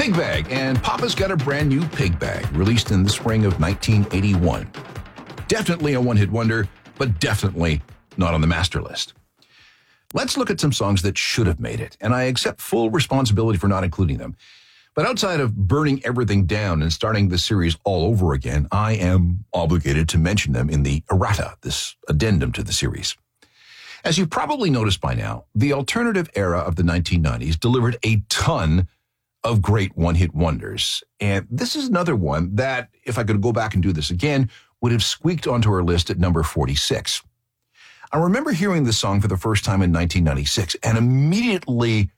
Pig Bag and Papa's Got a Brand New Pig Bag, released in the spring of 1981. Definitely a one-hit wonder, but definitely not on the master list. Let's look at some songs that should have made it, and I accept full responsibility for not including them. But outside of burning everything down and starting the series all over again, I am obligated to mention them in the errata, this addendum to the series. As you've probably noticed by now, the alternative era of the 1990s delivered a ton of great one-hit wonders. And this is another one that, if I could go back and do this again, would have squeaked onto our list at number 46. I remember hearing this song for the first time in 1996, and immediately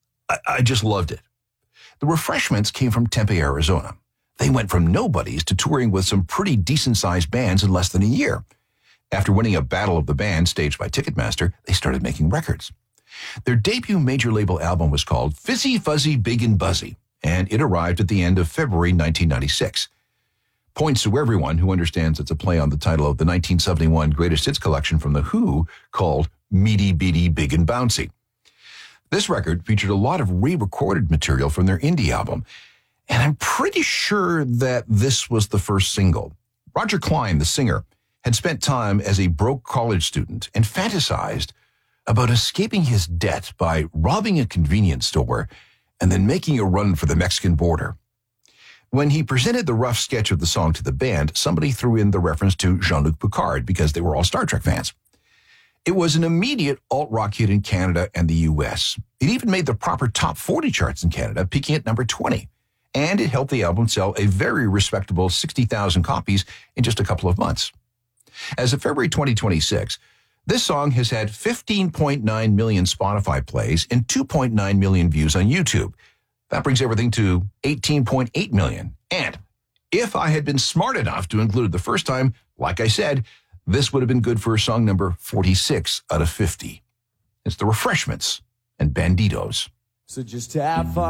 I just loved it. The Refreshments came from Tempe, Arizona. They went from nobodies to touring with some pretty decent-sized bands in less than a year. After winning a Battle of the Band staged by Ticketmaster, they started making records. Their debut major label album was called Fizzy Fuzzy Big and Buzzy, and it arrived at the end of February 1996. Points to everyone who understands it's a play on the title of the 1971 Greatest Hits collection from The Who called Meaty Beady Big and Bouncy. This record featured a lot of re-recorded material from their indie album, and I'm pretty sure that this was the first single. Roger Klein, the singer, had spent time as a broke college student and fantasized about escaping his debt by robbing a convenience store and then making a run for the Mexican border. When he presented the rough sketch of the song to the band, somebody threw in the reference to Jean-Luc Picard because they were all Star Trek fans. It was an immediate alt-rock hit in Canada and the U.S. It even made the proper top 40 charts in Canada, peaking at number 20. And it helped the album sell a very respectable 60,000 copies in just a couple of months. As of February 2026, this song has had 15.9 million Spotify plays and 2.9 million views on YouTube. That brings everything to 18.8 million. And if I had been smart enough to include it the first time, like I said, this would have been good for song number 46 out of 50. It's the Refreshments and Banditos. So just have fun.